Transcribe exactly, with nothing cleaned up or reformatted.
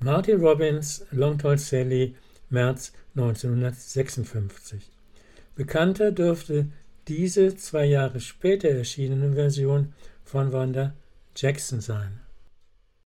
Marty Robbins, Long Tall Sally, März neunzehnhundertsechsundfünfzig. Bekannter dürfte diese zwei Jahre später erschienene Version von Wanda Jackson sein.